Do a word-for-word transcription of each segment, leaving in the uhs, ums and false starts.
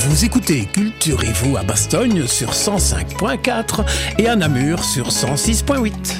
Vous écoutez Culturez-vous à Bastogne sur cent cinq point quatre et à Namur sur cent six point huit.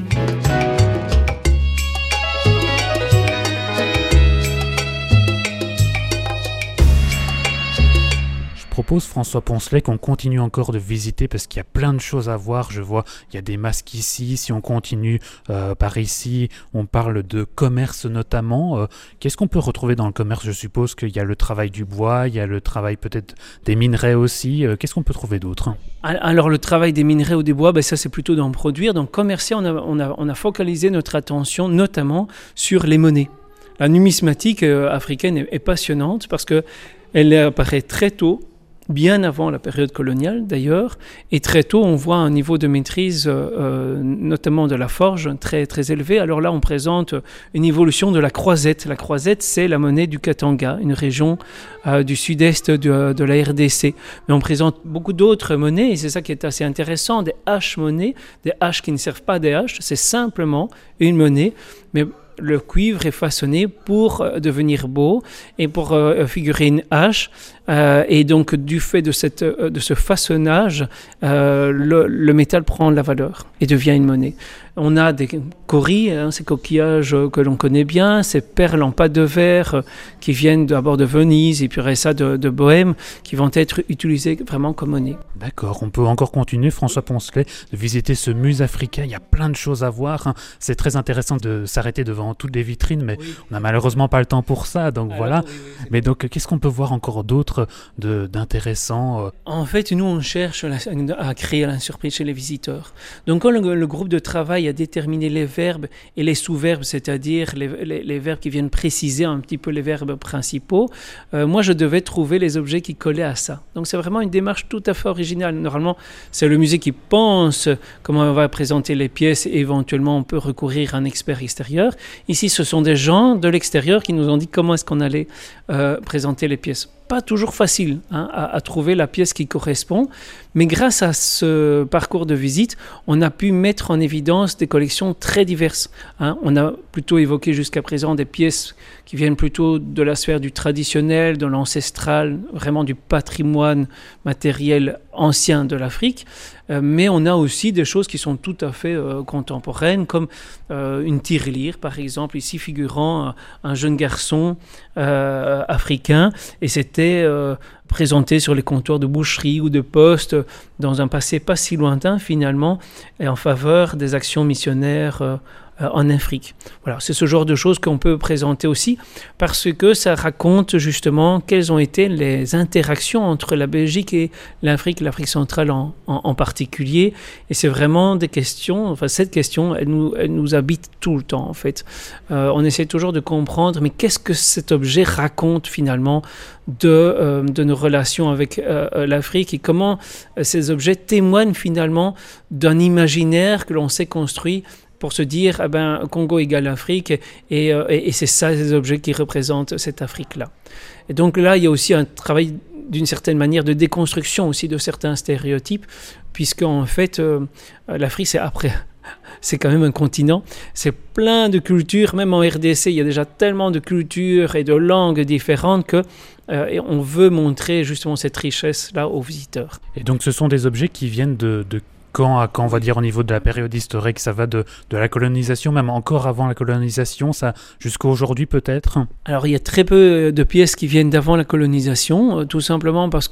Je propose, François Poncelet, qu'on continue encore de visiter parce qu'il y a plein de choses à voir. Je vois, il y a des masques ici. Si on continue euh, par ici, on parle de commerce notamment. Euh, qu'est-ce qu'on peut retrouver dans le commerce? Je suppose qu'il y a le travail du bois, il y a le travail peut-être des minerais aussi. Euh, qu'est-ce qu'on peut trouver d'autre? Alors le travail des minerais ou des bois, ben ça c'est plutôt d'en produire. Donc commercial, on a, on a, on a focalisé notre attention notamment sur les monnaies. La numismatique euh, africaine est, est passionnante parce qu'elle apparaît très tôt, bien avant la période coloniale d'ailleurs, et très tôt on voit un niveau de maîtrise, euh, notamment de la forge, très, très élevé. Alors là on présente une évolution de la croisette. La croisette c'est la monnaie du Katanga, une région euh, du sud-est de, de la R D C. Mais on présente beaucoup d'autres monnaies, et c'est ça qui est assez intéressant, des haches-monnaies, des haches qui ne servent pas des haches, c'est simplement une monnaie, mais le cuivre est façonné pour devenir beau et pour euh, figurer une hache. Euh, et donc, du fait de, cette, de ce façonnage, euh, le, le métal prend de la valeur et devient une monnaie. On a des coris, hein, ces coquillages que l'on connaît bien, ces perles en pâte de verre euh, qui viennent d'abord de Venise et puis après ça de, de Bohême, qui vont être utilisées vraiment comme monnaie. D'accord, on peut encore continuer, François Poncelet, de visiter ce musée africain. Il y a plein de choses à voir. Hein. C'est très intéressant de s'arrêter devant toutes les vitrines, mais oui. On n'a malheureusement pas le temps pour ça. Donc Alors, voilà. Oui, oui, mais donc, qu'est-ce qu'on peut voir encore d'autre de, d'intéressant euh... En fait, nous, on cherche à créer la surprise chez les visiteurs. Donc, quand le, le groupe de travail a déterminé les verbes et les sous-verbes, c'est-à-dire les, les, les verbes qui viennent préciser un petit peu les verbes principaux, euh, moi, je devais trouver les objets qui collaient à ça. Donc, c'est vraiment une démarche tout à fait originale. Normalement, c'est le musée qui pense comment on va présenter les pièces et éventuellement, on peut recourir à un expert extérieur. Ici, ce sont des gens de l'extérieur qui nous ont dit comment est-ce qu'on allait euh, présenter les pièces. Pas toujours facile hein, à, à trouver la pièce qui correspond, mais grâce à ce parcours de visite, on a pu mettre en évidence des collections très diverses. Hein. On a plutôt évoqué jusqu'à présent des pièces qui viennent plutôt de la sphère du traditionnel, de l'ancestral, vraiment du patrimoine matériel ancien de l'Afrique, euh, mais on a aussi des choses qui sont tout à fait euh, contemporaines, comme euh, une tirelire, par exemple, ici figurant un jeune garçon euh, africain, et c'était euh, présenté sur les comptoirs de boucherie ou de poste dans un passé pas si lointain finalement, et en faveur des actions missionnaires euh, en Afrique. Voilà, c'est ce genre de choses qu'on peut présenter aussi parce que ça raconte justement quelles ont été les interactions entre la Belgique et l'Afrique, l'Afrique centrale en, en, en particulier. Et c'est vraiment des questions, enfin cette question, elle nous, elle nous habite tout le temps en fait. Euh, on essaie toujours de comprendre, mais qu'est-ce que cet objet raconte finalement de, euh, de nos relations avec euh, l'Afrique et comment euh, ces objets témoignent finalement d'un imaginaire que l'on s'est construit pour se dire, eh ben, Congo égale Afrique, et, euh, et, et c'est ça les objets qui représentent cette Afrique-là. Et donc là, il y a aussi un travail d'une certaine manière de déconstruction aussi de certains stéréotypes, puisque en fait, euh, l'Afrique, c'est après... C'est quand même un continent, c'est plein de cultures, même en R D C, il y a déjà tellement de cultures et de langues différentes que euh, et on veut montrer justement cette richesse-là aux visiteurs. Et donc ce sont des objets qui viennent de... de... Quand à quand, on va dire, au niveau de la période historique, ça va de, de la colonisation, même encore avant la colonisation, ça jusqu'à aujourd'hui peut-être? Alors, il y a très peu de pièces qui viennent d'avant la colonisation, euh, tout simplement parce que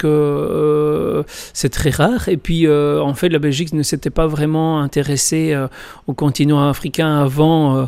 euh, c'est très rare. Et puis, euh, en fait, la Belgique ne s'était pas vraiment intéressée euh, au continent africain avant euh,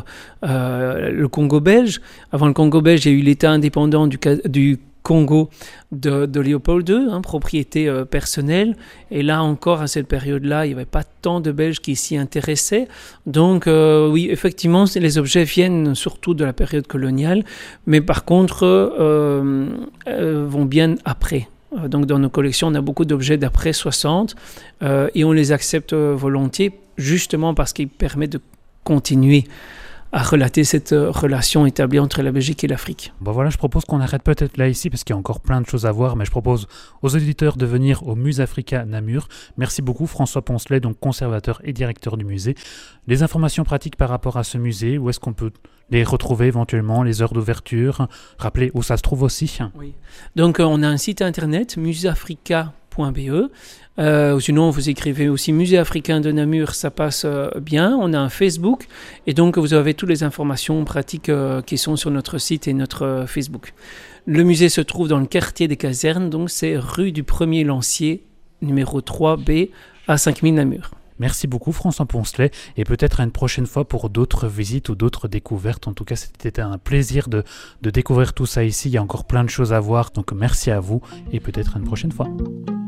euh, le Congo belge. Avant le Congo belge, il y a eu l'État indépendant du, du Congo de, de Léopold deux, hein, propriété euh, personnelle. Et là encore, à cette période-là, il n'y avait pas tant de Belges qui s'y intéressaient. Donc euh, oui, effectivement, les objets viennent surtout de la période coloniale, mais par contre, euh, euh, vont bien après. Donc dans nos collections, on a beaucoup d'objets d'après soixante euh, et on les accepte volontiers, justement parce qu'ils permettent de continuer à relater cette euh, relation établie entre la Belgique et l'Afrique. Bon voilà, je propose qu'on arrête peut-être là ici parce qu'il y a encore plein de choses à voir, mais je propose aux auditeurs de venir au Musafrika Namur. Merci beaucoup François Poncelet, donc conservateur et directeur du musée. Les informations pratiques par rapport à ce musée, où est-ce qu'on peut les retrouver éventuellement, les heures d'ouverture, rappeler où ça se trouve aussi. Oui. Donc euh, on a un site internet, musafrika point b e. Euh, sinon, vous écrivez aussi Musée africain de Namur, ça passe euh, bien. On a un Facebook et donc vous avez toutes les informations pratiques euh, qui sont sur notre site et notre euh, Facebook. Le musée se trouve dans le quartier des Casernes, donc c'est rue du premier Lancier, numéro trois B, à cinq mille Namur. Merci beaucoup François Poncelet et peut-être à une prochaine fois pour d'autres visites ou d'autres découvertes. En tout cas, c'était un plaisir de, de découvrir tout ça ici. Il y a encore plein de choses à voir, donc merci à vous et peut-être à une prochaine fois.